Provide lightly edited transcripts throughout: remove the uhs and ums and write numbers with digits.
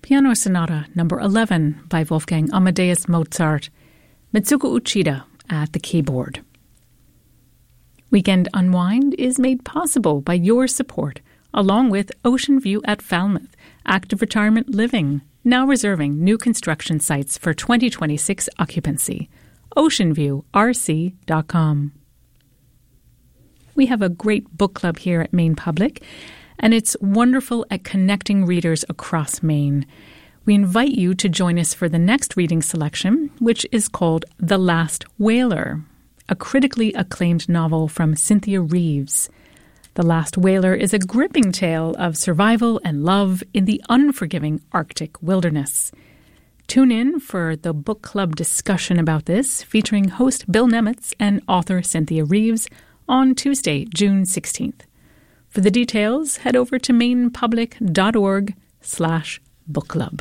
Piano Sonata number 11 by Wolfgang Amadeus Mozart, Mitsuko Uchida at the keyboard. Weekend Unwind is made possible by your support, along with Ocean View at Falmouth, Active Retirement Living, now reserving new construction sites for 2026 occupancy. OceanviewRC.com. We have a great book club here at Maine Public, and it's wonderful at connecting readers across Maine. We invite you to join us for the next reading selection, which is called The Last Whaler, a critically acclaimed novel from Cynthia Reeves. The Last Whaler is a gripping tale of survival and love in the unforgiving Arctic wilderness. Tune in for the book club discussion about this, featuring host Bill Nemitz and author Cynthia Reeves on Tuesday, June 16th. For the details, head over to mainepublic.org/book club.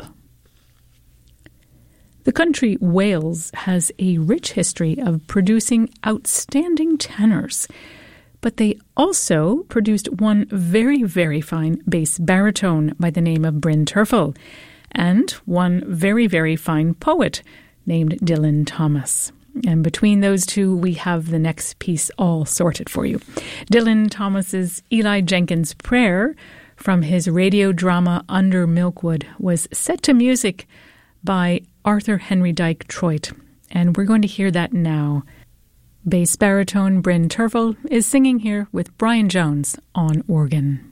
The country Wales has a rich history of producing outstanding tenors, but they also produced one very, very fine bass baritone by the name of Bryn Terfel, and one very, very fine poet named Dylan Thomas. And between those two, we have the next piece all sorted for you. Dylan Thomas's Eli Jenkins' Prayer from his radio drama Under Milkwood was set to music by Arthur Henry Dyke Troit, and we're going to hear that now. Bass baritone Bryn Terfel is singing here with Brian Jones on organ.